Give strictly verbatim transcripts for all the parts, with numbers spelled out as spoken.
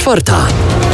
Czwarta.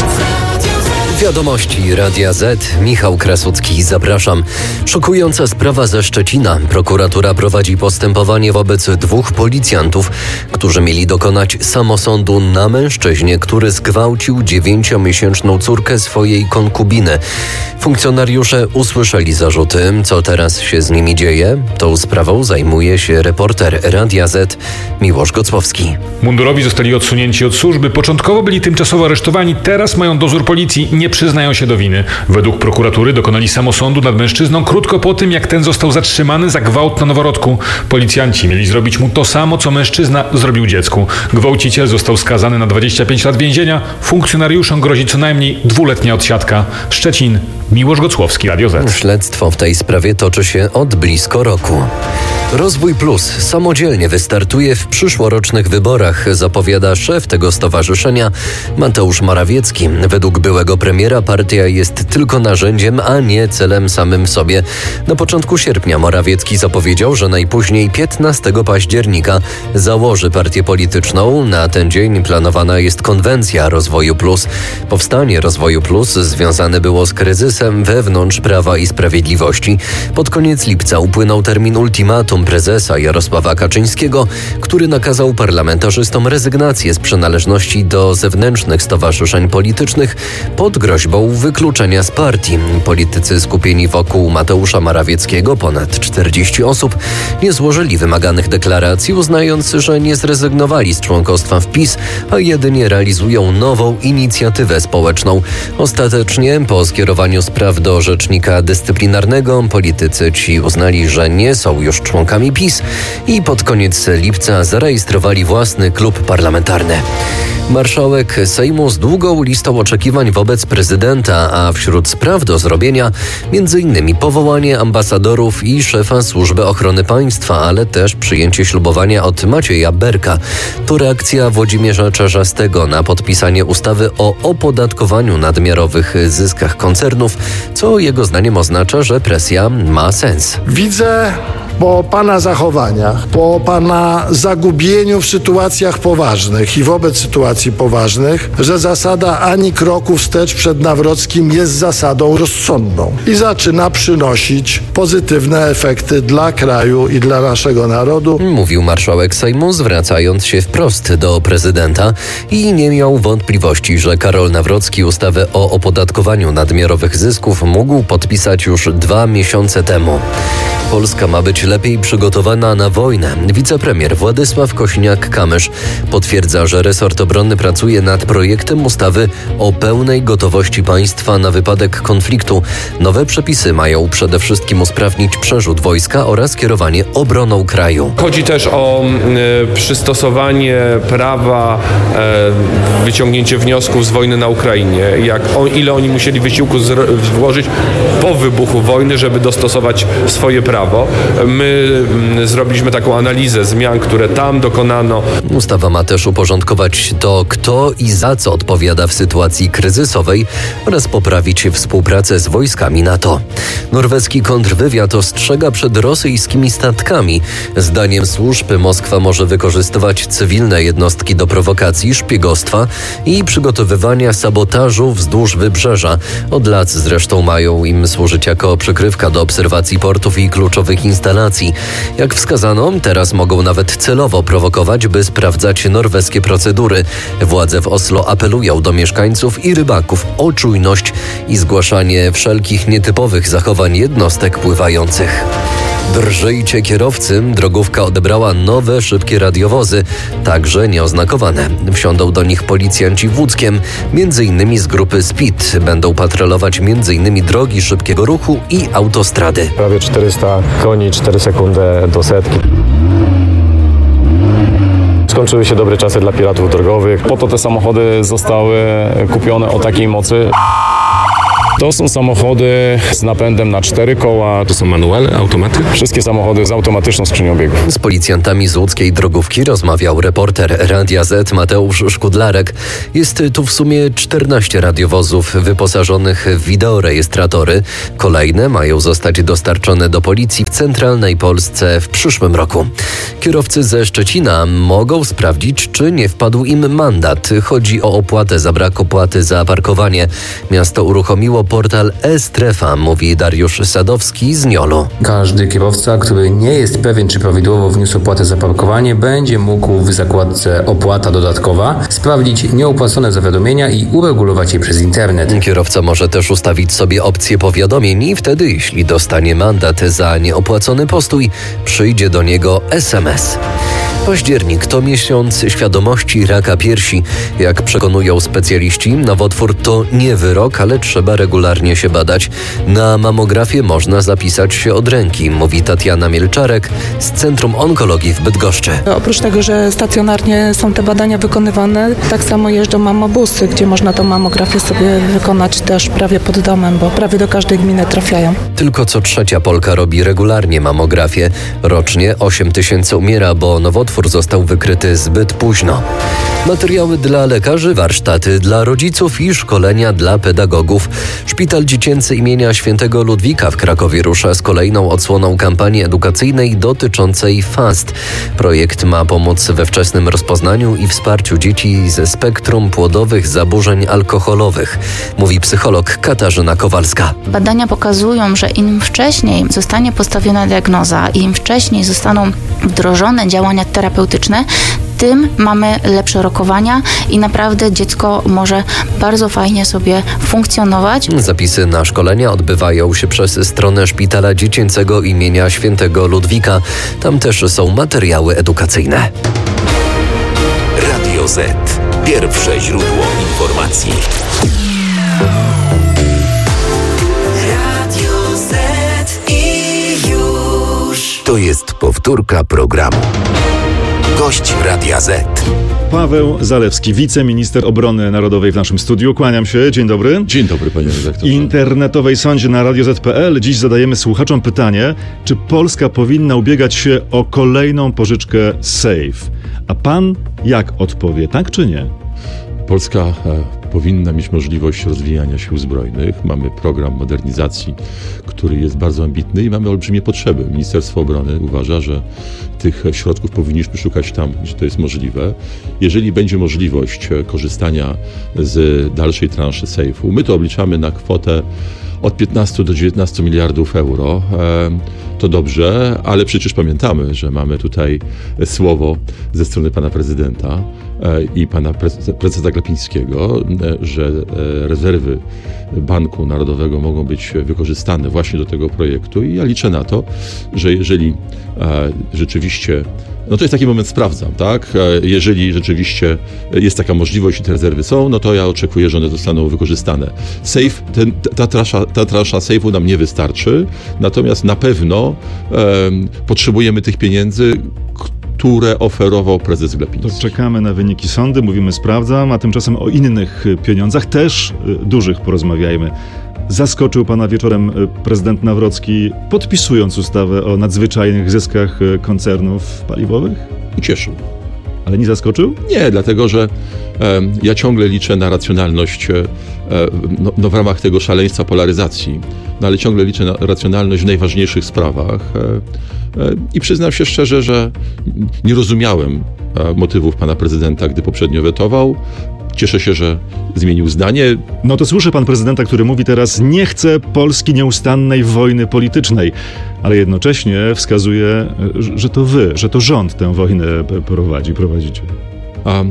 Wiadomości Radia Z. Michał Krasucki, zapraszam. Szokująca sprawa ze Szczecina. Prokuratura prowadzi postępowanie wobec dwóch policjantów, którzy mieli dokonać samosądu na mężczyźnie, który zgwałcił dziewięciomiesięczną córkę swojej konkubiny. Funkcjonariusze usłyszeli zarzuty. Co teraz się z nimi dzieje? Tą sprawą zajmuje się reporter Radia Z Miłosz Gocłowski. Mundurowi zostali odsunięci od służby. Początkowo byli tymczasowo aresztowani, teraz mają dozór policji. Nie przyznają się do winy. Według prokuratury dokonali samosądu nad mężczyzną krótko po tym, jak ten został zatrzymany za gwałt na noworodku. Policjanci mieli zrobić mu to samo, co mężczyzna zrobił dziecku. Gwałciciel został skazany na dwadzieścia pięć lat więzienia. Funkcjonariuszom grozi co najmniej dwuletnia odsiadka. Szczecin, Miłosz Gocłowski, Radio Z. Śledztwo w tej sprawie toczy się od blisko roku. Rozwój Plus samodzielnie wystartuje w przyszłorocznych wyborach, zapowiada szef tego stowarzyszenia Mateusz Morawiecki. Według byłego premiera partia jest tylko narzędziem, a nie celem samym w sobie. Na początku sierpnia Morawiecki zapowiedział, że najpóźniej piętnastego października założy partię polityczną. Na ten dzień planowana jest konwencja Rozwoju Plus. Powstanie Rozwoju Plus związane było z kryzysem wewnątrz Prawa i Sprawiedliwości. Pod koniec lipca upłynął termin ultimatum prezesa Jarosława Kaczyńskiego, który nakazał parlamentarzystom rezygnację z przynależności do zewnętrznych stowarzyszeń politycznych pod groźbą wykluczenia z partii. Politycy skupieni wokół Mateusza Morawieckiego, ponad czterdzieści osób, nie złożyli wymaganych deklaracji, uznając, że nie zrezygnowali z członkostwa w PiS, a jedynie realizują nową inicjatywę społeczną. Ostatecznie, po skierowaniu spraw do rzecznika dyscyplinarnego, politycy ci uznali, że nie są już członkami PiS i pod koniec lipca zarejestrowali własny klub parlamentarny. Marszałek Sejmu z długą listą oczekiwań wobec prezydenta, a wśród spraw do zrobienia m.in. powołanie ambasadorów i szefa Służby Ochrony Państwa, ale też przyjęcie ślubowania od Macieja Berka. To reakcja Włodzimierza Czarzastego na podpisanie ustawy o opodatkowaniu nadmiarowych zyskach koncernów, co jego zdaniem oznacza, że presja ma sens. Widzę po pana zachowaniach, po pana zagubieniu w sytuacjach poważnych i wobec sytuacji poważnych, że zasada ani kroku wstecz przed Nawrockim jest zasadą rozsądną i zaczyna przynosić pozytywne efekty dla kraju i dla naszego narodu. Mówił marszałek Sejmu, zwracając się wprost do prezydenta i nie miał wątpliwości, że Karol Nawrocki ustawę o opodatkowaniu nadmiarowych zysków mógł podpisać już dwa miesiące temu. Polska ma być lepiej przygotowana na wojnę. Wicepremier Władysław Kosiniak-Kamysz potwierdza, że resort obrony pracuje nad projektem ustawy o pełnej gotowości państwa na wypadek konfliktu. Nowe przepisy mają przede wszystkim usprawnić przerzut wojska oraz kierowanie obroną kraju. Chodzi też o y, przystosowanie prawa, y, wyciągnięcie wniosków z wojny na Ukrainie. Jak, o, ile oni musieli wysiłku zro- włożyć po wybuchu wojny, żeby dostosować swoje prawo. My y, zrobiliśmy taką analizę zmian, które tam dokonano. Ustawa ma też uporządkować to, kto i za co odpowiada w sytuacji kryzysowej oraz poprawić współpracę z wojskami NATO. Norweski kontrwywiad ostrzega przed rosyjskimi statkami. Zdaniem służb Moskwa może wykorzystywać cywilne jednostki do prowokacji, szpiegostwa i przygotowywania sabotażu wzdłuż wybrzeża. Od lat zresztą mają im służyć jako przykrywka do obserwacji portów i kluczowych instalacji. Jak wskazano, teraz mogą nawet celowo prowokować, by sprawdzać norweskie procedury. Władze w Oslo apelują do mieszkańców i rybaków o czujność i zgłaszanie wszelkich nietypowych zachowań jednostek pływających. Drżyjcie kierowcy, drogówka odebrała nowe, szybkie radiowozy, także nieoznakowane. Wsiądą do nich policjanci w Łódzkiem, między innymi z grupy Speed. Będą patrolować między innymi drogi szybkiego ruchu i autostrady. Prawie czterysta koni, cztery sekundy do setki. Skończyły się dobre czasy dla piratów drogowych. Po to te samochody zostały kupione o takiej mocy. To są samochody z napędem na cztery koła. To są manuale, automaty? Wszystkie samochody z automatyczną skrzynią biegów. Z policjantami z łódzkiej drogówki rozmawiał reporter Radia Z Mateusz Szkudlarek. Jest tu w sumie czternaście radiowozów wyposażonych w wideorejestratory. Kolejne mają zostać dostarczone do policji w centralnej Polsce w przyszłym roku. Kierowcy ze Szczecina mogą sprawdzić, czy nie wpadł im mandat. Chodzi o opłatę za brak opłaty za parkowanie. Miasto uruchomiło portal e-Strefa, mówi Dariusz Sadowski z Niolu. Każdy kierowca, który nie jest pewien, czy prawidłowo wniósł opłatę za parkowanie, będzie mógł w zakładce opłata dodatkowa sprawdzić nieopłacone zawiadomienia i uregulować je przez internet. Kierowca może też ustawić sobie opcję powiadomień i wtedy, jeśli dostanie mandat za nieopłacony postój, przyjdzie do niego es em es. Październik to miesiąc świadomości raka piersi. Jak przekonują specjaliści, nowotwór to nie wyrok, ale trzeba regularnie się badać. Na mamografię można zapisać się od ręki, mówi Tatiana Mielczarek z Centrum Onkologii w Bydgoszczy. Oprócz tego, że stacjonarnie są te badania wykonywane, tak samo jeżdżą mamobusy, gdzie można tą mamografię sobie wykonać też prawie pod domem, bo prawie do każdej gminy trafiają. Tylko co trzecia Polka robi regularnie mamografię. Rocznie osiem tysięcy umiera, bo nowotwór został wykryty zbyt późno. Materiały dla lekarzy, warsztaty dla rodziców i szkolenia dla pedagogów. Szpital Dziecięcy imienia Świętego Ludwika w Krakowie rusza z kolejną odsłoną kampanii edukacyjnej dotyczącej FAST. Projekt ma pomóc we wczesnym rozpoznaniu i wsparciu dzieci ze spektrum płodowych zaburzeń alkoholowych, mówi psycholog Katarzyna Kowalska. Badania pokazują, że im wcześniej zostanie postawiona diagnoza i im wcześniej zostaną wdrożone działania terapeutyczne, tym mamy lepsze rokowania i naprawdę dziecko może bardzo fajnie sobie funkcjonować. Zapisy na szkolenia odbywają się przez stronę Szpitala Dziecięcego imienia Świętego Ludwika. Tam też są materiały edukacyjne. Radio Z. Pierwsze źródło informacji. Radio Z i już. To jest powtórka programu. Gość Radia Z. Paweł Zalewski, wiceminister obrony narodowej w naszym studiu. Kłaniam się. Dzień dobry. Dzień dobry, panie redaktorze. Internetowej sądzie na radio zet kropka pe el. Dziś zadajemy słuchaczom pytanie, czy Polska powinna ubiegać się o kolejną pożyczkę SAFE. A pan jak odpowie, tak czy nie? Polska e, powinna mieć możliwość rozwijania sił zbrojnych. Mamy program modernizacji, który jest bardzo ambitny i mamy olbrzymie potrzeby. Ministerstwo Obrony uważa, że tych środków powinniśmy szukać tam, gdzie to jest możliwe. Jeżeli będzie możliwość korzystania z dalszej transzy sejfu, my to obliczamy na kwotę od piętnastu do dziewiętnastu miliardów euro. To dobrze, ale przecież pamiętamy, że mamy tutaj słowo ze strony pana prezydenta i pana prezesa Glapińskiego, że rezerwy Banku Narodowego mogą być wykorzystane właśnie do tego projektu i ja liczę na to, że jeżeli rzeczywiście, no to jest taki moment sprawdzam, tak? Jeżeli rzeczywiście jest taka możliwość i te rezerwy są, no to ja oczekuję, że one zostaną wykorzystane. Safe, ten, ta transza, ta transza sejfu nam nie wystarczy, natomiast na pewno um, potrzebujemy tych pieniędzy, które oferował prezes Glapiński. To czekamy na wyniki sądy, mówimy sprawdzam, a tymczasem o innych pieniądzach, też dużych, porozmawiajmy. Zaskoczył pana wieczorem prezydent Nawrocki, podpisując ustawę o nadzwyczajnych zyskach koncernów paliwowych? Ucieszył. Ale nie zaskoczył? Nie, dlatego że e, ja ciągle liczę na racjonalność e, no, no w ramach tego szaleństwa polaryzacji, no ale ciągle liczę na racjonalność w najważniejszych sprawach e, e, i przyznam się szczerze, że nie rozumiałem e, motywów pana prezydenta, gdy poprzednio wetował. Cieszę się, że zmienił zdanie. No to słyszy pan prezydenta, który mówi teraz: nie chce Polski nieustannej wojny politycznej, ale jednocześnie wskazuje, że to wy, że to rząd tę wojnę prowadzi, prowadzicie. A,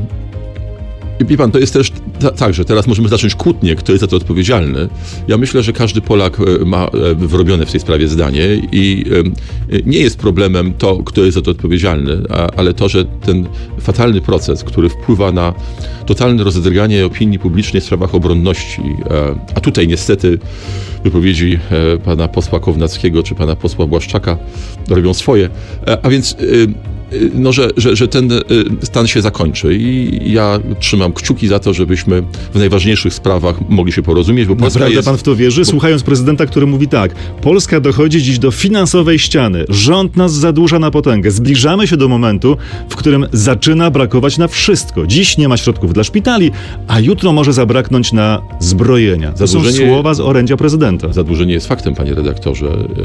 wie pan, to jest też ta, tak, że teraz możemy zacząć kłótnię, kto jest za to odpowiedzialny. Ja myślę, że każdy Polak ma wyrobione w tej sprawie zdanie i nie jest problemem to, kto jest za to odpowiedzialny, a, ale to, że ten fatalny proces, który wpływa na totalne rozdrganie opinii publicznej w sprawach obronności, a tutaj niestety wypowiedzi pana posła Kownackiego czy pana posła Błaszczaka robią swoje, a więc no, że, że, że ten stan się zakończy i ja trzymam kciuki za to, żebyśmy w najważniejszych sprawach mogli się porozumieć, bo Polska Naprawdę jest... pan w to wierzy? Bo... Słuchając prezydenta, który mówi tak: Polska dochodzi dziś do finansowej ściany, rząd nas zadłuża na potęgę, zbliżamy się do momentu, w którym zaczyna brakować na wszystko. Dziś nie ma środków dla szpitali, a jutro może zabraknąć na zbrojenia. To są słowa z orędzia prezydenta. Zadłużenie jest faktem, panie redaktorze,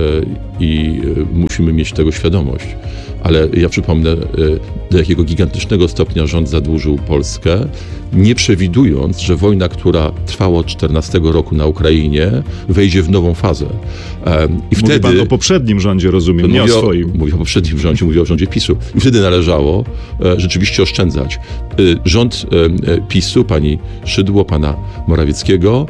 i musimy mieć tego świadomość. Ale ja przypomnę, do jakiego gigantycznego stopnia rząd zadłużył Polskę, nie przewidując, że wojna, która trwała od czternastego roku na Ukrainie, wejdzie w nową fazę. I Mówi wtedy, pan o poprzednim rządzie, rozumiem, nie o swoim. Mówię o poprzednim rządzie, mówię o rządzie PiSu. I wtedy należało rzeczywiście oszczędzać. Rząd PiSu, pani Szydło, pana Morawieckiego,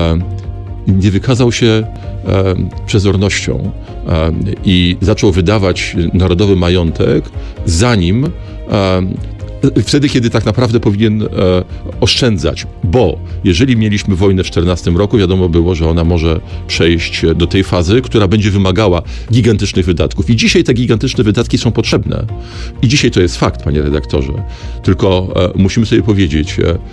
nie wykazał się przezornością i zaczął wydawać narodowy majątek, zanim wtedy, kiedy tak naprawdę powinien oszczędzać, bo jeżeli mieliśmy wojnę w czternastym roku, wiadomo było, że ona może przejść do tej fazy, która będzie wymagała gigantycznych wydatków. I dzisiaj te gigantyczne wydatki są potrzebne. I dzisiaj to jest fakt, panie redaktorze. Tylko musimy sobie powiedzieć,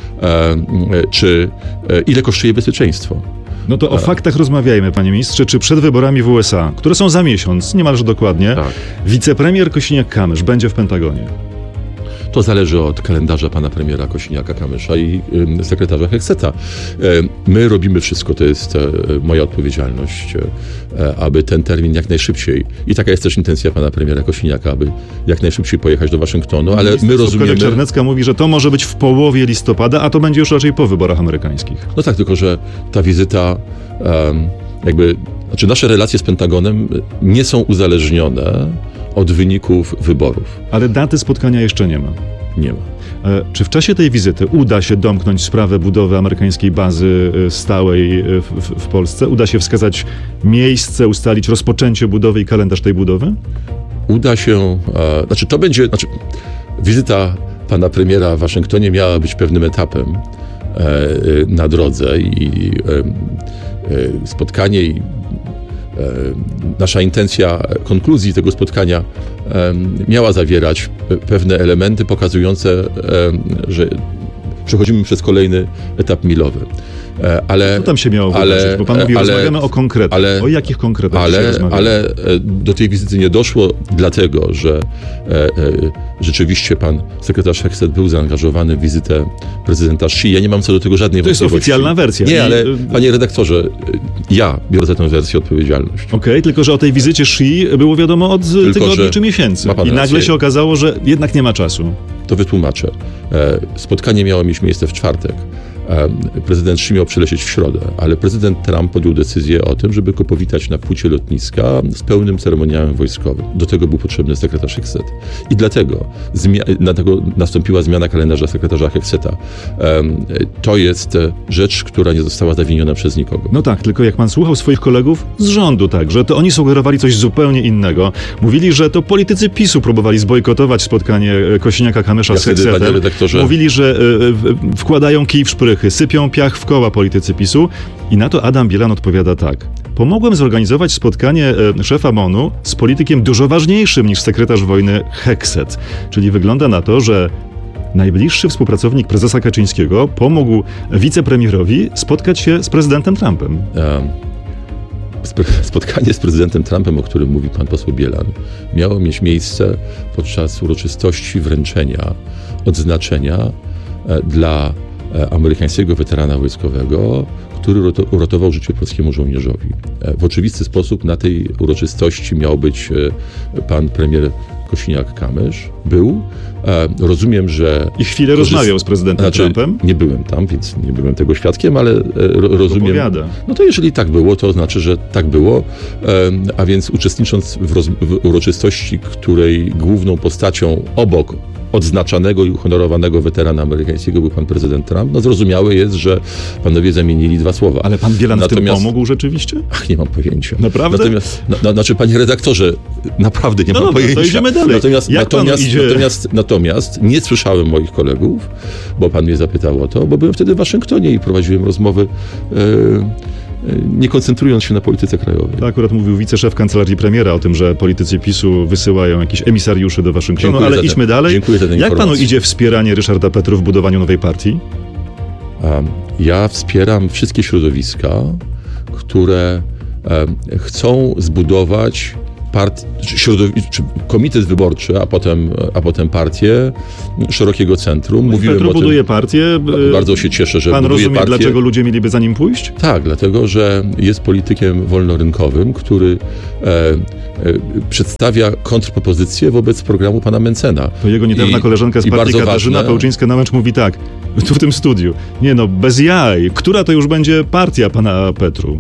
czy ile kosztuje bezpieczeństwo. No to o faktach rozmawiajmy, panie ministrze. Czy przed wyborami w U S A, które są za miesiąc, niemalże dokładnie, tak, wicepremier Kosiniak-Kamysz będzie w Pentagonie? To zależy od kalendarza pana premiera Kosiniaka-Kamysza i y, sekretarza Hekseta. Y, my robimy wszystko, to jest y, moja odpowiedzialność, y, aby ten termin jak najszybciej, i taka jest też intencja pana premiera Kosiniaka, aby jak najszybciej pojechać do Waszyngtonu, ale my rozumiemy... Czarnecka mówi, że to może być w połowie listopada, a to będzie już raczej po wyborach amerykańskich. No tak, tylko że ta wizyta um, jakby... Znaczy nasze relacje z Pentagonem nie są uzależnione od wyników wyborów. Ale daty spotkania jeszcze nie ma. Nie ma. E, czy w czasie tej wizyty uda się domknąć sprawę budowy amerykańskiej bazy stałej w, w, w Polsce? Uda się wskazać miejsce, ustalić rozpoczęcie budowy i kalendarz tej budowy? Uda się... E, znaczy to będzie... Znaczy, wizyta pana premiera w Waszyngtonie miała być pewnym etapem e, na drodze i e, e, spotkanie i nasza intencja konkluzji tego spotkania miała zawierać pewne elementy pokazujące, że przechodzimy przez kolejny etap milowy. Ale, Co tam się miało wydarzyć? Ale, bo pan mówi, ale, rozmawiamy o konkretach. Ale, o jakich konkretach ale, się rozmawiamy? Ale do tej wizyty nie doszło dlatego, że e, e, rzeczywiście pan sekretarz Hekset był zaangażowany w wizytę prezydenta Xi. Ja nie mam co do tego żadnej wątpliwości. To jest oficjalna wersja. Nie, ale panie redaktorze, ja biorę za tę wersję odpowiedzialność. Okej, okay, tylko że o tej wizycie Xi było wiadomo od tylko, tygodni czy miesięcy. I nagle rację. się okazało, że jednak nie ma czasu. To wytłumaczę. Spotkanie miało mieć miejsce w czwartek. Prezydent Xi miał przylecieć w środę, ale prezydent Trump podjął decyzję o tym, żeby go powitać na płycie lotniska z pełnym ceremoniałem wojskowym. Do tego był potrzebny sekretarz Hekset. I dlatego, zmi- dlatego nastąpiła zmiana kalendarza sekretarza Hekseta. Um, to jest rzecz, która nie została zawiniona przez nikogo. No tak, tylko jak pan słuchał swoich kolegów z rządu także, to oni sugerowali coś zupełnie innego. Mówili, że to politycy PiSu próbowali zbojkotować spotkanie Kosiniaka-Kamysza ja z Heksetem. Redaktorze... Mówili, że y, wkładają kij w szprychy, sypią piach w koła politycy PiSu i na to Adam Bielan odpowiada tak. Pomogłem zorganizować spotkanie e, szefa M O N-u z politykiem dużo ważniejszym niż sekretarz wojny Hekset. Czyli wygląda na to, że najbliższy współpracownik prezesa Kaczyńskiego pomógł wicepremierowi spotkać się z prezydentem Trumpem. Spotkanie z prezydentem Trumpem, o którym mówi pan poseł Bielan, miało mieć miejsce podczas uroczystości wręczenia odznaczenia dla amerykańskiego weterana wojskowego, który uratował życie polskiemu żołnierzowi. W oczywisty sposób na tej uroczystości miał być pan premier Kosiniak-Kamysz. Był. Rozumiem, że... I chwilę korzyst... rozmawiał z prezydentem znaczy, Trumpem? Nie byłem tam, więc nie byłem tego świadkiem, ale rozumiem... Opowiada. No to jeżeli tak było, to znaczy, że tak było. A więc uczestnicząc w, roz... w uroczystości, której główną postacią obok odznaczanego i uhonorowanego weterana amerykańskiego był pan prezydent Trump, no zrozumiałe jest, że panowie zamienili dwa słowa. Ale pan Bielan Natomiast... w tym pomógł rzeczywiście? Ach, nie mam pojęcia. Naprawdę? Natomiast, no, no, znaczy, panie redaktorze, naprawdę nie no mam dobra, pojęcia. To idziemy dalej. Natomiast, Jak natomiast, idzie... natomiast, natomiast nie słyszałem moich kolegów, bo pan mnie zapytał o to, bo byłem wtedy w Waszyngtonie i prowadziłem rozmowy e, nie koncentrując się na polityce krajowej. To akurat mówił wiceszef kancelarii premiera o tym, że politycy PiSu wysyłają jakichś emisariuszy do Waszyngtonu, Dziękuję ale za idźmy ten, dalej. Dziękuję za tę Jak informację. panu idzie wspieranie Ryszarda Petru w budowaniu nowej partii? Ja wspieram wszystkie środowiska, które chcą zbudować part, środowi- czy komitet wyborczy, a potem, a potem partię szerokiego centrum. Mówiłem Petru o tym, buduje partię. Bardzo się cieszę, że Pan buduje rozumie, partię. dlaczego ludzie mieliby za nim pójść? Tak, dlatego, że jest politykiem wolnorynkowym, który e, e, przedstawia kontrpropozycję wobec programu pana Mencena. To jego niedawna I, koleżanka z i partii bardzo Katarzyna ważne, Pełczyńska-Nałęcz mówi tak, tu w tym studiu, nie no, bez jaj, która to już będzie partia pana Petru?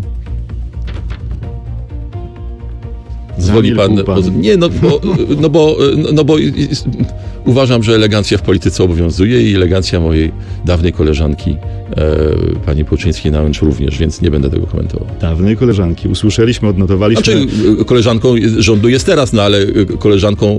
Zwoli pan, pan. Nie, no bo, no bo, no bo uważam, że elegancja w polityce obowiązuje i elegancja mojej dawnej koleżanki, e, pani Płocińskiej-Nałęcz również, więc nie będę tego komentował. Dawnej koleżanki, usłyszeliśmy, odnotowaliśmy. Znaczy, koleżanką rządu jest teraz, no ale koleżanką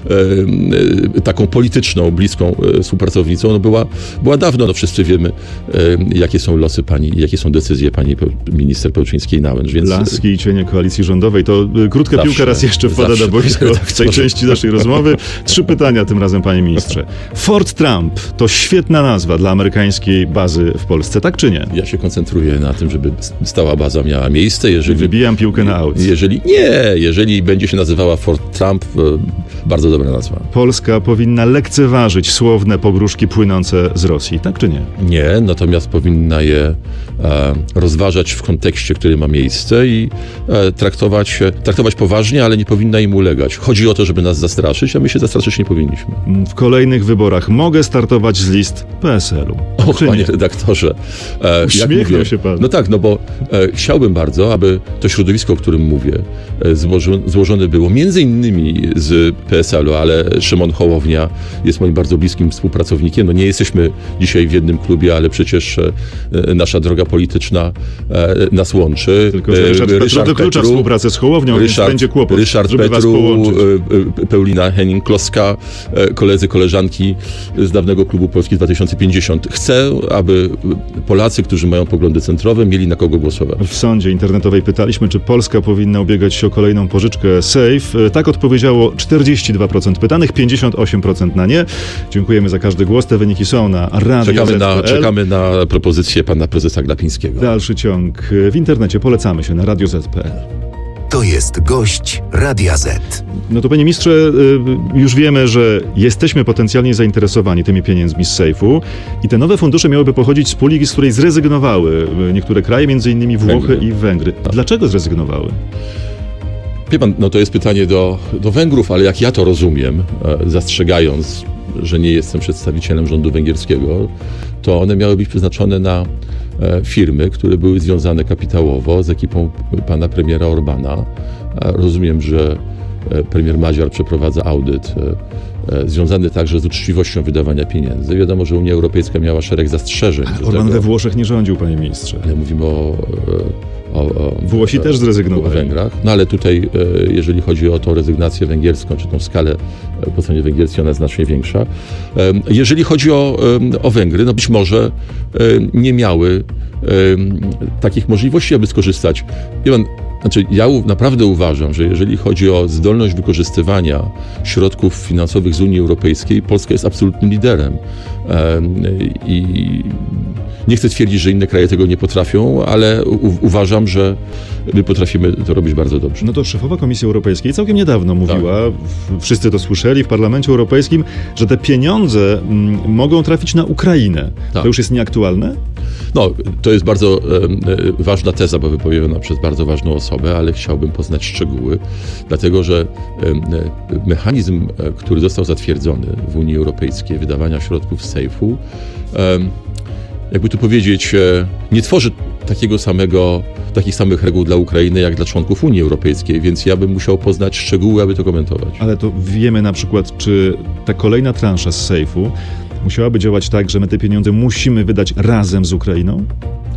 e, taką polityczną, bliską e, współpracownicą, no była, była dawno, no wszyscy wiemy, e, jakie są losy pani, jakie są decyzje pani minister Pełczyńskiej-Nałęcz, więc... Laski i cienie koalicji rządowej, to y, krótka Zawsze, piłka raz jeszcze wpada zawsze. na boisko Tak, w tej może. części naszej rozmowy. Trzy pytania tym razem, panie ministrze. Fort Trump to świetna nazwa dla amerykańskiej bazy w Polsce, tak czy nie? Ja się koncentruję na tym, żeby stała baza miała miejsce. Jeżeli, Wybijam piłkę na aut. Jeżeli nie, jeżeli będzie się nazywała Fort Trump, bardzo dobra nazwa. Polska powinna lekceważyć słowne pogróżki płynące z Rosji, tak czy nie? Nie, natomiast powinna je e, rozważać w kontekście, który ma miejsce i e, traktować, traktować poważnie, ale nie powinna im ulegać. Chodzi o to, żeby nas zastraszyć, a my się zastraszyć nie powinniśmy. W kolejnych wyborach mogę startować z list P S L-u. O, czy panie nie? redaktorze. E, Uśmiechnął mówię, się pan. No tak, no bo e, chciałbym bardzo, aby to środowisko, o którym mówię, e, złożo, złożone było między innymi z P S L-u, ale Szymon Hołownia jest moim bardzo bliskim współpracownikiem. No nie jesteśmy dzisiaj w jednym klubie, ale przecież e, nasza droga polityczna e, nas łączy. Tylko, że Ryszard, E, Petru wyklucza współpracę z Hołownią, Ryszard, więc będzie kłopot, Ryszard żeby was Petru, połączyć. e, e, Paulina Henning-Kloska, e, koledzy, koleżanki z dawnego klubu Polski dwa tysiące pięćdziesiąt. Chcę, aby Polacy, którzy mają poglądy centrowe, mieli na kogo głosować. W sądzie internetowej pytaliśmy, czy Polska powinna ubiegać się o kolejną pożyczkę Safe. Tak odpowiedziało czterdzieści dwa procent pytanych, pięćdziesiąt osiem procent na nie. Dziękujemy za każdy głos. Te wyniki są na radio Czekamy na, zet kropka pe el. czekamy na propozycję pana prezesa Glapińskiego. Dalszy ciąg w internecie. Polecamy się na radio zet kropka pe el. To jest gość Radia Z. No to panie ministrze, już wiemy, że jesteśmy potencjalnie zainteresowani tymi pieniędzmi z sejfu i te nowe fundusze miałyby pochodzić z puli, z której zrezygnowały niektóre kraje, między innymi Włochy Węgry. i Węgry. Dlaczego zrezygnowały? Wie pan, no to jest pytanie do, do Węgrów, ale jak ja to rozumiem, e, zastrzegając, że nie jestem przedstawicielem rządu węgierskiego, to one miały być przeznaczone na e, firmy, które były związane kapitałowo z ekipą pana premiera Orbana. E, rozumiem, że e, premier Maziar przeprowadza audyt e, e, związany także z uczciwością wydawania pieniędzy. Wiadomo, że Unia Europejska miała szereg zastrzeżeń. do Orban tego, we Włoszech nie rządził, panie ministrze. ale mówimy o... o, o Włosi o, też zrezygnowali. O Węgrach. No ale tutaj, e, jeżeli chodzi o tą rezygnację węgierską, czy tą skalę e, po stronie węgierskiej, ona jest znacznie większa. E, Jeżeli chodzi o, e, o Węgry, no być może e, nie miały e, takich możliwości, aby skorzystać. Wie pan, znaczy, ja u- naprawdę uważam, że jeżeli chodzi o zdolność wykorzystywania środków finansowych z Unii Europejskiej, Polska jest absolutnym liderem. E, I nie chcę twierdzić, że inne kraje tego nie potrafią, ale u- uważam, że my potrafimy to robić bardzo dobrze. No to szefowa Komisji Europejskiej całkiem niedawno mówiła, w- wszyscy to słyszeli w Parlamencie Europejskim, że te pieniądze mm, mogą trafić na Ukrainę. Tak. To już jest nieaktualne? No, to jest bardzo e, e, ważna teza, bo wypowiedziana przez bardzo ważną osobę, ale chciałbym poznać szczegóły, dlatego że e, e, mechanizm, e, który został zatwierdzony w Unii Europejskiej, wydawania środków z sejfu, e, jakby tu powiedzieć, e, nie tworzy takiego samego, takich samych reguł dla Ukrainy, jak dla członków Unii Europejskiej, więc ja bym musiał poznać szczegóły, aby to komentować. Ale to wiemy na przykład, czy ta kolejna transza z sejfu musiałaby działać tak, że my te pieniądze musimy wydać razem z Ukrainą?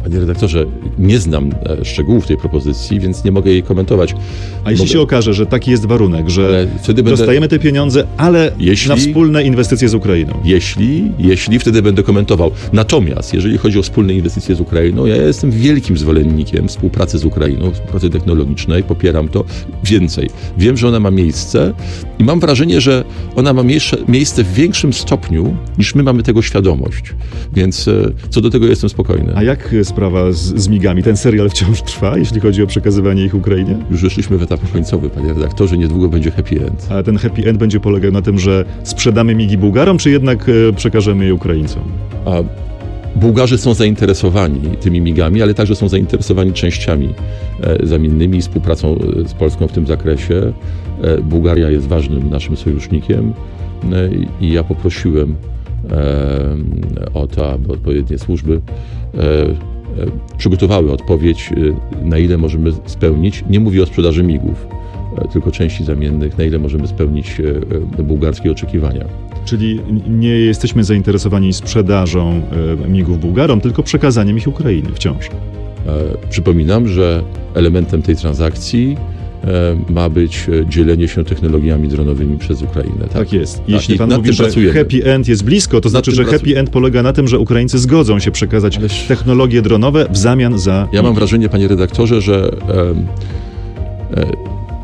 Panie redaktorze, nie znam szczegółów tej propozycji, więc nie mogę jej komentować. A jeśli mogę... się okaże, że taki jest warunek, że wtedy dostajemy będę... te pieniądze, ale jeśli... na wspólne inwestycje z Ukrainą? Jeśli, jeśli, wtedy będę komentował. Natomiast, jeżeli chodzi o wspólne inwestycje z Ukrainą, ja jestem wielkim zwolennikiem współpracy z Ukrainą, współpracy technologicznej, popieram to. Więcej. Wiem, że ona ma miejsce i mam wrażenie, że ona ma miejsce w większym stopniu, niż my mamy tego świadomość. Więc co do tego jestem spokojny. A jak sprawa z, z migami? Ten serial wciąż trwa, jeśli chodzi o przekazywanie ich Ukrainie? Już weszliśmy w etap końcowy, panie redaktorze, niedługo będzie happy end. A ten happy end będzie polegał na tym, że sprzedamy migi Bułgarom, czy jednak przekażemy je Ukraińcom? A Bułgarzy są zainteresowani tymi migami, ale także są zainteresowani częściami e, zamiennymi i współpracą z Polską w tym zakresie. E, Bułgaria jest ważnym naszym sojusznikiem e, i ja poprosiłem e, o to, aby odpowiednie służby e, e, przygotowały odpowiedź, e, na ile możemy spełnić, nie mówię o sprzedaży migów, e, tylko części zamiennych, na ile możemy spełnić e, bułgarskie oczekiwania. Czyli nie jesteśmy zainteresowani sprzedażą e, migów Bułgarom, tylko przekazaniem ich Ukrainie wciąż. E, przypominam, że elementem tej transakcji e, ma być dzielenie się technologiami dronowymi przez Ukrainę. Tak, tak jest. Tak, jeśli pan mówi, że pracujemy. Happy end jest blisko, to znaczy, że happy pracuj... end polega na tym, że Ukraińcy zgodzą się przekazać Ależ... technologie dronowe w zamian za... Ja mam wrażenie, panie redaktorze, że e, e,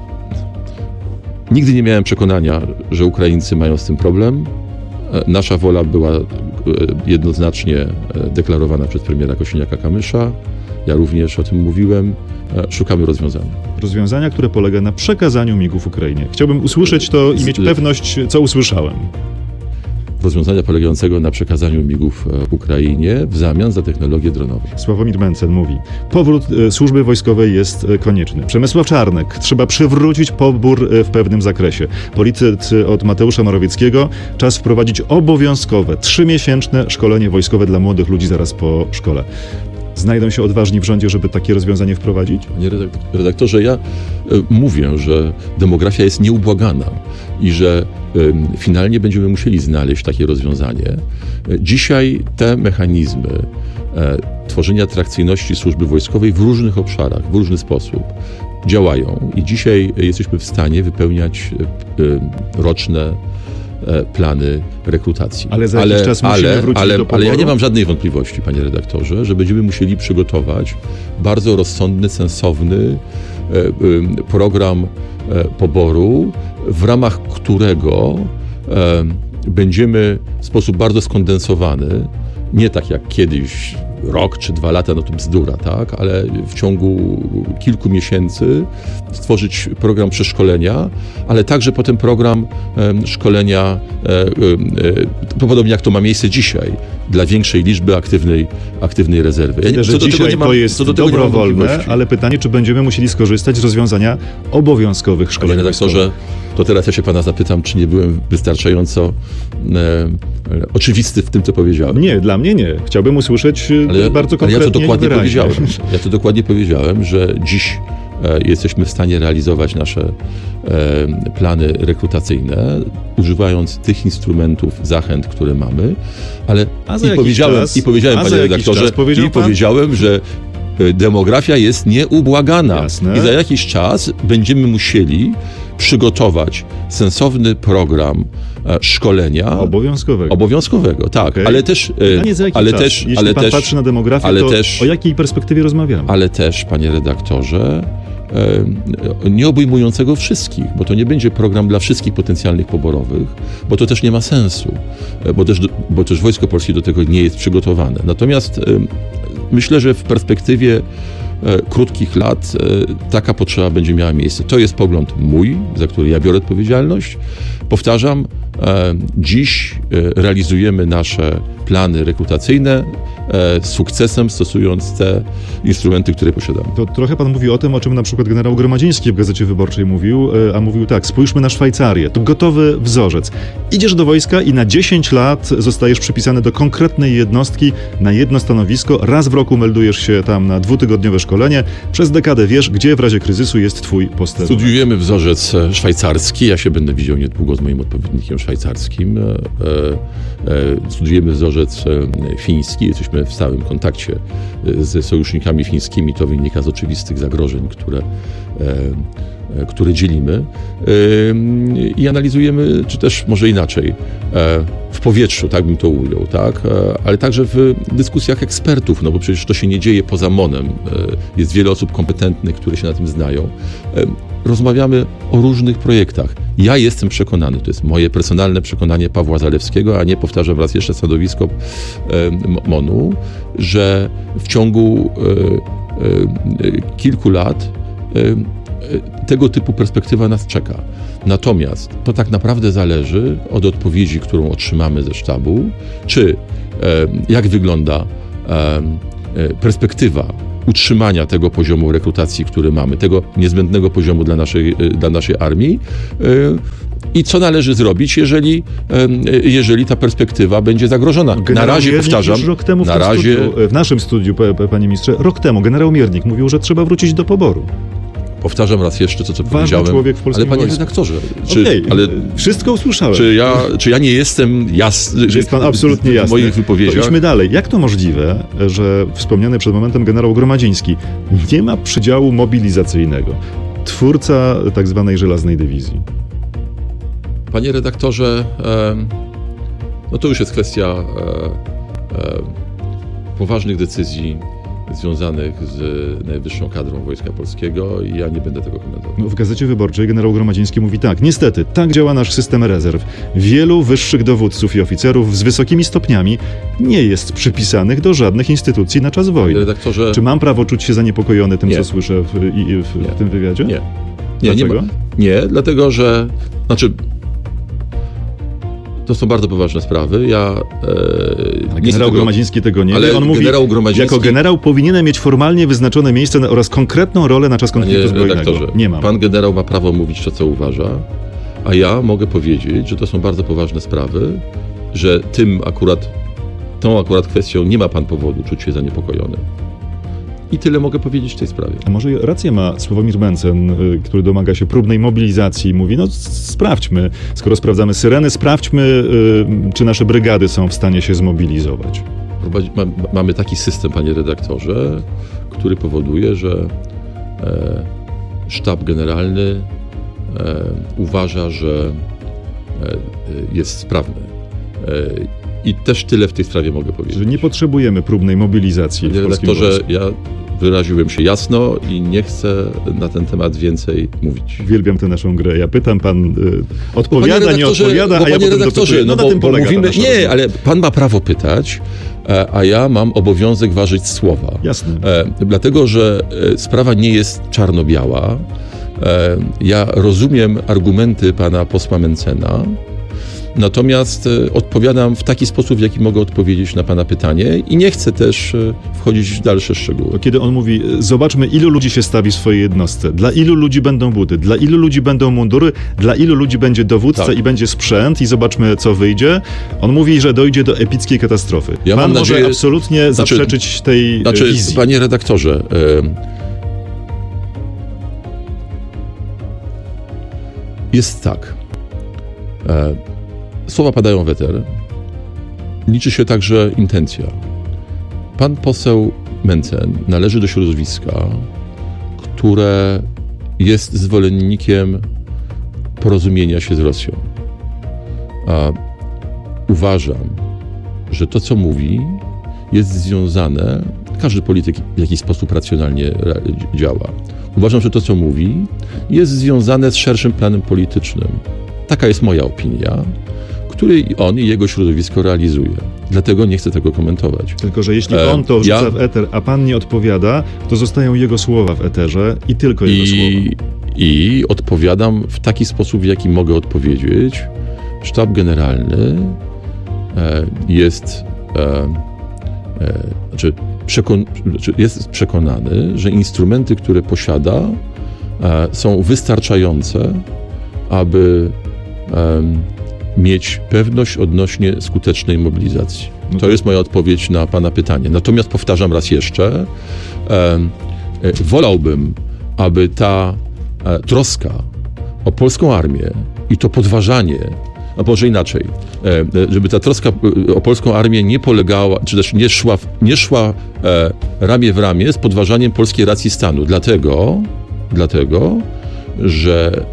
nigdy nie miałem przekonania, że Ukraińcy mają z tym problem. Nasza wola była jednoznacznie deklarowana przez premiera Kosiniaka-Kamysza. Ja również o tym mówiłem. Szukamy rozwiązania. Rozwiązania, które polega na przekazaniu migów Ukrainie. Chciałbym usłyszeć to i mieć pewność, co usłyszałem. Rozwiązania polegającego na przekazaniu migów Ukrainie w zamian za technologię dronową. Sławomir Mencen mówi, powrót służby wojskowej jest konieczny. Przemysław Czarnek, trzeba przywrócić pobór w pewnym zakresie. Politycy od Mateusza Morawieckiego, czas wprowadzić obowiązkowe, trzymiesięczne szkolenie wojskowe dla młodych ludzi zaraz po szkole. Znajdą się odważni w rządzie, żeby takie rozwiązanie wprowadzić? Panie redaktorze, ja mówię, że demografia jest nieubłagana i że finalnie będziemy musieli znaleźć takie rozwiązanie. Dzisiaj te mechanizmy tworzenia atrakcyjności służby wojskowej w różnych obszarach, w różny sposób działają i dzisiaj jesteśmy w stanie wypełniać roczne plany rekrutacji. Ale za jakiś ale, czas musimy ale, wrócić ale, do poboru? Ale ja nie mam żadnej wątpliwości, panie redaktorze, że będziemy musieli przygotować bardzo rozsądny, sensowny program poboru, w ramach którego będziemy w sposób bardzo skondensowany, nie tak jak kiedyś, rok czy dwa lata, no to bzdura, tak, ale w ciągu kilku miesięcy stworzyć program przeszkolenia, ale także potem program e, szkolenia, e, e, podobnie jak to ma miejsce dzisiaj, dla większej liczby aktywnej, aktywnej rezerwy. Myślę, że dzisiaj mam, to jest to dobrowolne, ale pytanie, czy będziemy musieli skorzystać z rozwiązania obowiązkowych szkoleń. Panie redaktorze, to teraz ja się pana zapytam, czy nie byłem wystarczająco e, oczywisty w tym, co powiedziałem. Nie, dla mnie nie. Chciałbym usłyszeć ale, bardzo konkretnie. Ale ja to dokładnie powiedziałem. Ja to dokładnie powiedziałem, że dziś e, jesteśmy w stanie realizować nasze e, plany rekrutacyjne, używając tych instrumentów, zachęt, które mamy, ale i powiedziałem, czas, i powiedziałem, panie redaktorze, powiedział i pan? powiedziałem, że demografia jest nieubłagana. Jasne. I za jakiś czas będziemy musieli przygotować sensowny program szkolenia obowiązkowego. Obowiązkowego, tak, okay. ale też Pytanie, za jaki ale czas? też Jeśli ale pan też, patrzy na demografię, ale to też, o jakiej perspektywie rozmawiamy? Ale też, panie redaktorze, nie obejmującego wszystkich, bo to nie będzie program dla wszystkich potencjalnych poborowych, bo to też nie ma sensu, bo też, bo też Wojsko Polskie do tego nie jest przygotowane. Natomiast myślę, że w perspektywie krótkich lat taka potrzeba będzie miała miejsce. To jest pogląd mój, za który ja biorę odpowiedzialność. Powtarzam, dziś realizujemy nasze plany rekrutacyjne z sukcesem, stosując te instrumenty, które posiadamy. To trochę pan mówi o tym, o czym na przykład generał Gromadziński w Gazecie Wyborczej mówił, a mówił tak, spójrzmy na Szwajcarię, to gotowy wzorzec. Idziesz do wojska i na dziesięć lat zostajesz przypisany do konkretnej jednostki, na jedno stanowisko, raz w roku meldujesz się tam na dwutygodniowe szkolenie, przez dekadę wiesz, gdzie w razie kryzysu jest twój posterunek. Studiujemy wzorzec szwajcarski, ja się będę widział niedługo z moim odpowiednikiem szwajcarskim. szwajcarskim, e, e, studiujemy wzorzec fiński, jesteśmy w stałym kontakcie ze sojusznikami fińskimi, to wynika z oczywistych zagrożeń, które, e, które dzielimy e, i analizujemy, czy też może inaczej, e, w powietrzu, tak bym to ujął, tak? E, ale także w dyskusjach ekspertów, no bo przecież to się nie dzieje poza MON-em. E, jest wiele osób kompetentnych, które się na tym znają. E, rozmawiamy o różnych projektach. Ja jestem przekonany, to jest moje personalne przekonanie Pawła Zalewskiego, a nie, powtarzam raz jeszcze, stanowisko e, MON-u, że w ciągu e, e, kilku lat e, tego typu perspektywa nas czeka. Natomiast to tak naprawdę zależy od odpowiedzi, którą otrzymamy ze sztabu, czy e, jak wygląda e, perspektywa utrzymania tego poziomu rekrutacji, który mamy, tego niezbędnego poziomu dla naszej, dla naszej armii e, i co należy zrobić, jeżeli, e, jeżeli ta perspektywa będzie zagrożona. Generał na razie, Miernik powtarzam, już rok temu w na tym razie... Studiu, w naszym studiu, panie ministrze, rok temu generał Miernik mówił, że trzeba wrócić do poboru. Powtarzam raz jeszcze to, co Ważny powiedziałem. człowiek w polskim ale panie wojsku. redaktorze, czy, Okej, ale, wszystko usłyszałem. czy, ja, czy ja nie jestem jasny? Jest pan absolutnie jasny. W moich wypowiedziach. To idźmy dalej. Jak to możliwe, że wspomniany przed momentem generał Gromadziński nie ma przydziału mobilizacyjnego? Twórca tak zwanej żelaznej dywizji. Panie redaktorze, e, no to już jest kwestia e, e, poważnych decyzji związanych z najwyższą kadrą Wojska Polskiego i ja nie będę tego komentował. No, w Gazecie Wyborczej generał Gromadziński mówi tak: niestety, tak działa nasz system rezerw. Wielu wyższych dowódców i oficerów z wysokimi stopniami nie jest przypisanych do żadnych instytucji na czas wojny. Redaktorze... Czy mam prawo czuć się zaniepokojony tym, nie. co słyszę w, i, w, w tym wywiadzie? Nie. Nie, nie, ma, nie, dlatego że... Znaczy... To są bardzo poważne sprawy. Ja, e, generał tego, Gromadziński tego nie wie. On mówi, generał Gromadziński... jako generał powinienem mieć formalnie wyznaczone miejsce na, oraz konkretną rolę na czas konfliktu zbrojnego. Nie mam. Pan generał ma prawo mówić to, co uważa, a ja mogę powiedzieć, że to są bardzo poważne sprawy, że tym akurat, tą akurat kwestią nie ma pan powodu czuć się zaniepokojony. I tyle mogę powiedzieć w tej sprawie. A może rację ma Sławomir Mencen, który domaga się próbnej mobilizacji. Mówi, no sprawdźmy, skoro sprawdzamy syreny, sprawdźmy, czy nasze brygady są w stanie się zmobilizować. Mamy taki system, panie redaktorze, który powoduje, że e, sztab generalny e, uważa, że e, jest sprawny. E, I też tyle w tej sprawie mogę powiedzieć. Że nie potrzebujemy próbnej mobilizacji panie w polskim redaktorze, wojsku. ja wyraziłem się jasno i nie chcę na ten temat więcej mówić. Uwielbiam tę naszą grę. Ja pytam, pan y, odpowiada, nie odpowiada, bo a ja panie redaktorze, no, no na bo, tym bo polega mówimy, nie, rozmowa. ale pan ma prawo pytać, a ja mam obowiązek ważyć słowa. Jasne. E, dlatego, że sprawa nie jest czarno-biała. E, ja rozumiem argumenty pana posła Mencena, natomiast e, odpowiadam w taki sposób, w jaki mogę odpowiedzieć na pana pytanie i nie chcę też e, wchodzić w dalsze szczegóły. To kiedy on mówi, zobaczmy, ilu ludzi się stawi w swojej jednostce, dla ilu ludzi będą buty, dla ilu ludzi będą mundury, dla ilu ludzi będzie dowódca tak. i będzie sprzęt i zobaczmy, co wyjdzie. On mówi, że dojdzie do epickiej katastrofy. Ja Pan mam może nadzieję, absolutnie znaczy, zaprzeczyć tej znaczy, wizji. Panie redaktorze, e, jest tak. E, Słowa padają w eter. Liczy się także intencja. Pan poseł Mencen należy do środowiska, które jest zwolennikiem porozumienia się z Rosją. A uważam, że to, co mówi, jest związane, każdy polityk w jakiś sposób racjonalnie działa. Uważam, że to, co mówi, jest związane z szerszym planem politycznym. Taka jest moja opinia, który on i jego środowisko realizuje. Dlatego nie chcę tego komentować. Tylko, że jeśli on to wrzuca ja... w eter, a pan nie odpowiada, to zostają jego słowa w eterze i tylko jego I, słowa. I odpowiadam w taki sposób, w jaki mogę odpowiedzieć. Sztab generalny e, jest, e, e, znaczy przekon, znaczy jest przekonany, że instrumenty, które posiada, e, są wystarczające, aby e, mieć pewność odnośnie skutecznej mobilizacji. No to... to jest moja odpowiedź na pana pytanie. Natomiast powtarzam raz jeszcze, e, e, wolałbym, aby ta e, troska o polską armię i to podważanie a może inaczej, żeby ta troska o polską armię nie polegała, czy też nie szła, nie szła ramię w ramię z podważaniem polskiej racji stanu. Dlatego, dlatego że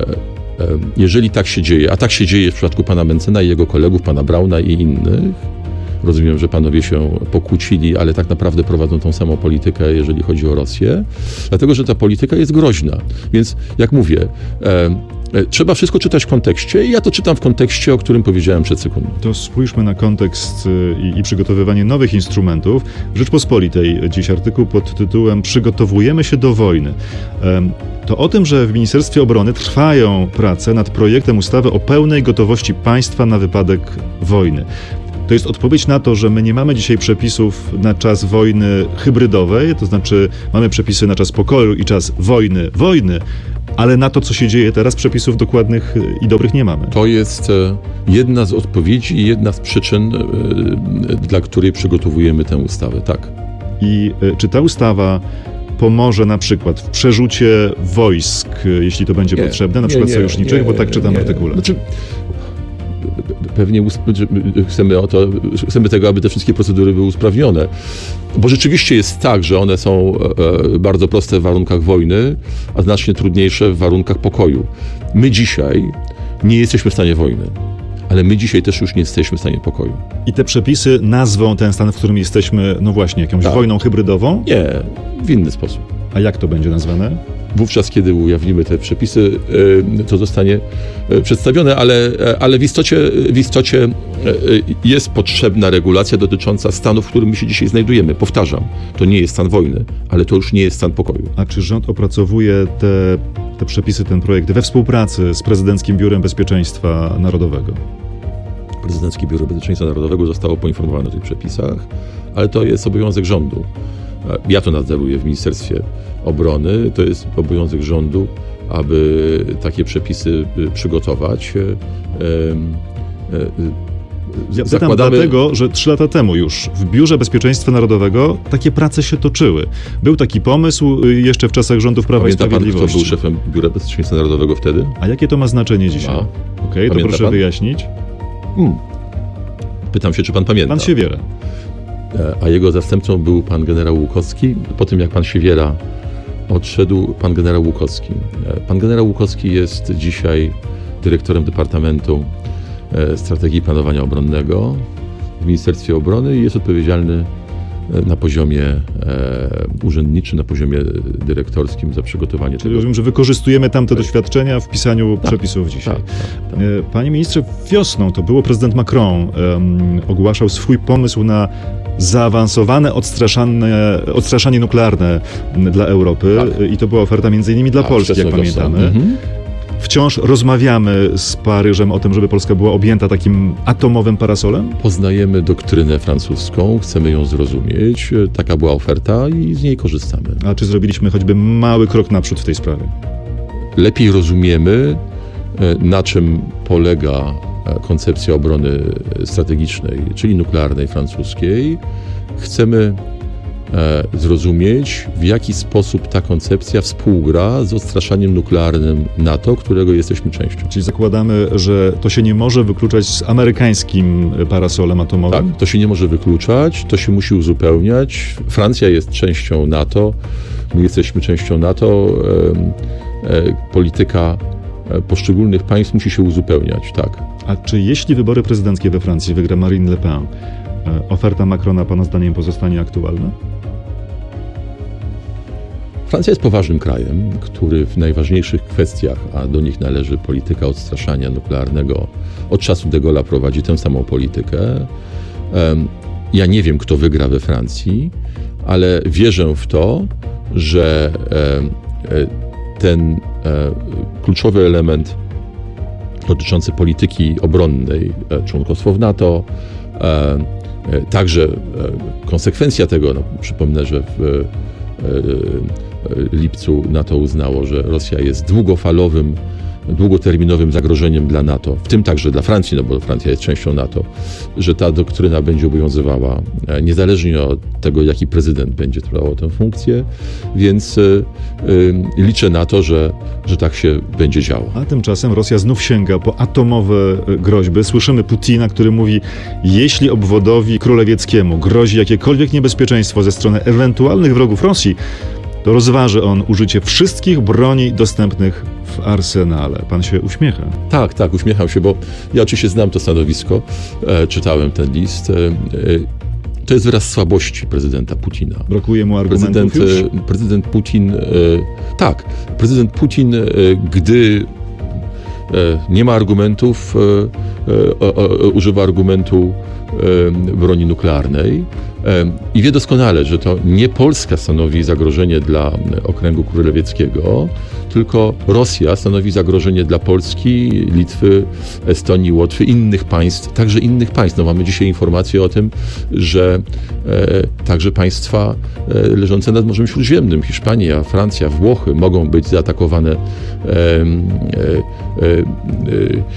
jeżeli tak się dzieje, a tak się dzieje w przypadku pana Mencena i jego kolegów, pana Brauna i innych, rozumiem, że panowie się pokłócili, ale tak naprawdę prowadzą tą samą politykę, jeżeli chodzi o Rosję, dlatego że ta polityka jest groźna. Więc jak mówię, e, trzeba wszystko czytać w kontekście i ja to czytam w kontekście, o którym powiedziałem przed sekundą. To spójrzmy na kontekst i, i przygotowywanie nowych instrumentów. W Rzeczpospolitej dziś artykuł pod tytułem "Przygotowujemy się do wojny". E, to o tym, że w Ministerstwie Obrony trwają prace nad projektem ustawy o pełnej gotowości państwa na wypadek wojny. To jest odpowiedź na to, że my nie mamy dzisiaj przepisów na czas wojny hybrydowej, to znaczy mamy przepisy na czas pokoju i czas wojny, wojny, ale na to, co się dzieje teraz, przepisów dokładnych i dobrych nie mamy. To jest jedna z odpowiedzi i jedna z przyczyn, dla której przygotowujemy tę ustawę, tak. I czy ta ustawa pomoże na przykład w przerzucie wojsk, jeśli to będzie nie, potrzebne, na nie, przykład nie, sojuszniczych, nie, bo tak czytam w artykule. Znaczy, pewnie chcemy, o to, chcemy tego, aby te wszystkie procedury były usprawnione. Bo rzeczywiście jest tak, że one są bardzo proste w warunkach wojny, a znacznie trudniejsze w warunkach pokoju. My dzisiaj nie jesteśmy w stanie wojny, ale my dzisiaj też już nie jesteśmy w stanie pokoju. I te przepisy nazwą ten stan, w którym jesteśmy, no właśnie, jakąś tak. wojną hybrydową? Nie, w inny sposób. A jak to będzie nazwane? Wówczas, kiedy ujawnimy te przepisy, to zostanie przedstawione, ale, ale w istocie, w istocie jest potrzebna regulacja dotycząca stanu, w którym my się dzisiaj znajdujemy. Powtarzam, to nie jest stan wojny, ale to już nie jest stan pokoju. A czy rząd opracowuje te, te przepisy, ten projekt we współpracy z Prezydenckim Biurem Bezpieczeństwa Narodowego? Prezydenckie Biuro Bezpieczeństwa Narodowego zostało poinformowane o tych przepisach, ale to jest obowiązek rządu. Ja to nadzoruję w Ministerstwie Obrony. To jest obowiązek rządu, aby takie przepisy przygotować. Ja pytam dlatego, że trzy lata temu już w Biurze Bezpieczeństwa Narodowego takie prace się toczyły. Był taki pomysł jeszcze w czasach rządów Prawa Pamięta i Sprawiedliwości. Pan, kto był szefem Biura Bezpieczeństwa Narodowego wtedy? A jakie to ma znaczenie dzisiaj? Okej, okay, to proszę pan? wyjaśnić. Hmm. Pytam się, czy pan pamięta. Pan Siewiera. A jego zastępcą był pan generał Łukowski. Po tym, jak pan Siewiera odszedł, pan generał Łukowski. Pan generał Łukowski jest dzisiaj dyrektorem Departamentu Strategii i Planowania Obronnego w Ministerstwie Obrony i jest odpowiedzialny na poziomie e, urzędniczym, na poziomie dyrektorskim za przygotowanie Czyli tego. rozumiem, że wykorzystujemy tamte doświadczenia w pisaniu tak, przepisów dzisiaj. Tak, tak, tak. Panie ministrze, wiosną to było prezydent Macron um, ogłaszał swój pomysł na zaawansowane odstraszanie, odstraszanie nuklearne dla Europy tak. i to była oferta między innymi dla tak, Polski, jak pamiętamy. Mhm. Wciąż rozmawiamy z Paryżem o tym, żeby Polska była objęta takim atomowym parasolem? Poznajemy doktrynę francuską, chcemy ją zrozumieć. Taka była oferta i z niej korzystamy. A czy zrobiliśmy choćby mały krok naprzód w tej sprawie? Lepiej rozumiemy, na czym polega koncepcja obrony strategicznej, czyli nuklearnej francuskiej. Chcemy zrozumieć, w jaki sposób ta koncepcja współgra z odstraszaniem nuklearnym NATO, którego jesteśmy częścią. Czyli zakładamy, że to się nie może wykluczać z amerykańskim parasolem atomowym? Tak, to się nie może wykluczać, to się musi uzupełniać. Francja jest częścią NATO, my jesteśmy częścią NATO. Polityka poszczególnych państw musi się uzupełniać, tak. A czy jeśli wybory prezydenckie we Francji wygra Marine Le Pen, oferta Macrona pana zdaniem pozostanie aktualna? Francja jest poważnym krajem, który w najważniejszych kwestiach, a do nich należy polityka odstraszania nuklearnego, od czasu de Gaulle'a prowadzi tę samą politykę. Ja nie wiem, kto wygra we Francji, ale wierzę w to, że ten kluczowy element dotyczący polityki obronnej, członkostwo w NATO, także konsekwencja tego, no, przypomnę, że w lipcu NATO uznało, że Rosja jest długofalowym długoterminowym zagrożeniem dla NATO, w tym także dla Francji, no bo Francja jest częścią NATO, że ta doktryna będzie obowiązywała niezależnie od tego, jaki prezydent będzie sprawował tę funkcję, więc y, y, liczę na to, że, że tak się będzie działo. A tymczasem Rosja znów sięga po atomowe groźby. Słyszymy Putina, który mówi, jeśli obwodowi królewieckiemu grozi jakiekolwiek niebezpieczeństwo ze strony ewentualnych wrogów Rosji, to rozważy on użycie wszystkich broni dostępnych w arsenale. Pan się uśmiecha. Tak, tak, uśmiecham się, bo ja oczywiście znam to stanowisko, e, czytałem ten list. E, e, to jest wyraz słabości prezydenta Putina. Brakuje mu argumentów prezydent, już? Prezydent Putin, e, tak, prezydent Putin, e, gdy e, nie ma argumentów, e, e, e, używa argumentu e, broni nuklearnej. I wie doskonale, że to nie Polska stanowi zagrożenie dla okręgu królewieckiego, tylko Rosja stanowi zagrożenie dla Polski, Litwy, Estonii, Łotwy, innych państw, także innych państw. No mamy dzisiaj informacje o tym, że e, także państwa e, leżące nad Morzem Śródziemnym, Hiszpania, Francja, Włochy mogą być zaatakowane e, e, e,